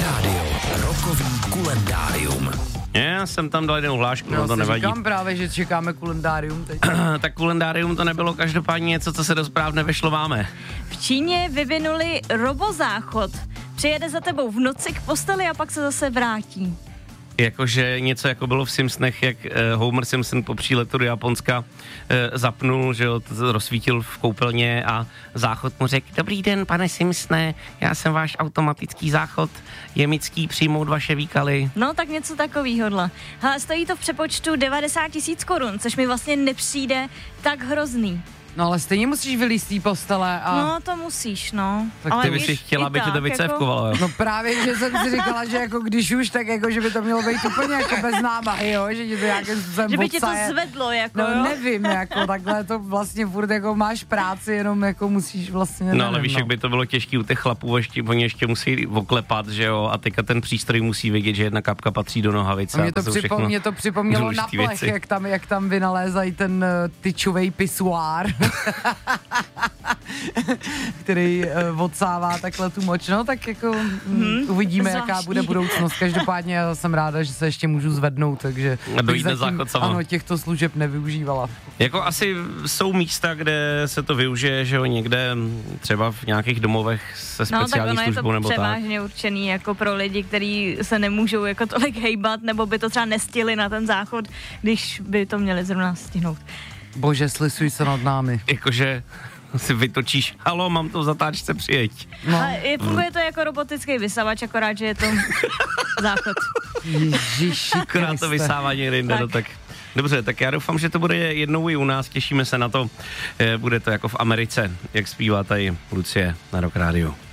Radio rokový kulendárium. Já jsem tam dal jednou hlášku, no to nevadí. Říkám právě, že čekáme kulendárium teď. Tak kulendárium to nebylo každopádně něco, co se do zpráv nevešlo máme. V Číně vyvinuli robozáchod. Přijede za tebou v noci k posteli a pak se zase vrátí. Jakože něco jako bylo v Simpsonech, jak Homer Simpson po příletu do Japonska zapnul, že jo, rozsvítil v koupelně a záchod mu řekl: Dobrý den, pane Simpsone, já jsem váš automatický záchod, jemický, přijmout vaše výkaly. No, tak něco takovýhodle. Hele, stojí to v přepočtu 90 000 korun, což mi vlastně nepřijde tak hrozný. No ale stejně musíš vylízt tý postele a... No, to musíš, no. Tak ale ty bys si chtěla, aby tě to vycévkovalo, jo? No právě, že jsem si říkala, že jako když už, tak jako, že by to mělo být úplně jako bez námahy, jo? Že ti to nějakým způsobem že by tě to zvedlo, jako, no, jo? nevím, jako takhle to vlastně furt jako máš práci, jenom jako musíš vlastně... No ale víš, jak by to bylo těžký u těch chlapů, oni ještě musí oklepat, že jo? A teďka ten přístroj musí vědět, že jedna kapka patří do nohavice. Mě to připomnělo na plech, jak tam vynalézají ten tyčovej pisuár. který odsává takhle tu moč, no tak jako uvidíme, zvláštní. Jaká bude budoucnost. Každopádně já jsem ráda, že se ještě můžu zvednout, takže dojít na záchod sama. Ano, těchto služeb nevyužívala. Jako asi jsou místa, kde se to využije, že jo, někde třeba v nějakých domovech se speciální službou nebo tak. No tak ono je to převážně určený jako pro lidi, kteří se nemůžou jako tolik hejbat, nebo by to třeba nestihli na ten záchod, když by to měli zrovna stihnout. Bože, slisuj se nad námi. Jakože si vytočíš, halo, mám to v zatáčce, přijeď. No. Ale funguje to jako robotický vysavač, akorát, že je to záchod. Ježiši Akorát to vysávání jinde, no tak. Dobře, tak já doufám, že to bude jednou i u nás, těšíme se na to. Bude to jako v Americe, jak zpívá tady Lucie na Rock Radio.